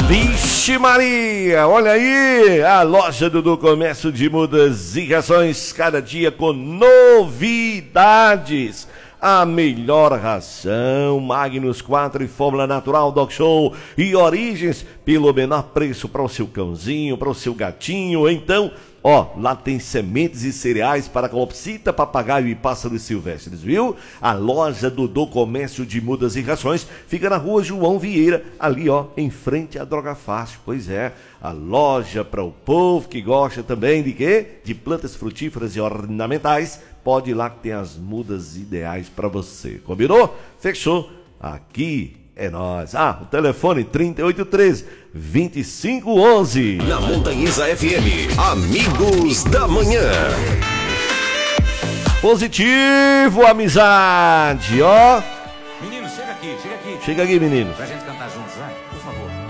Vixe Maria, olha aí, a loja do Comércio de Mudas e Rações, cada dia com novidades. A melhor ração, Magnus 4 e Fórmula Natural, Dog Show e Origens, pelo menor preço para o seu cãozinho, para o seu gatinho. Então, lá tem sementes e cereais para calopsita, papagaio e pássaros silvestres, viu? A loja do Comércio de Mudas e Rações fica na rua João Vieira, ali em frente à Droga Fácil. Pois é, a loja para o povo que gosta também de quê? De plantas frutíferas e ornamentais. Pode ir lá que tem as mudas ideais para você. Combinou? Fechou. Aqui é nós. O telefone 3813-2511. Na Montanhisa FM, Amigos da Manhã. Positivo, amizade, Menino, chega aqui. Chega aqui, menino. Pra gente cantar juntos, vai.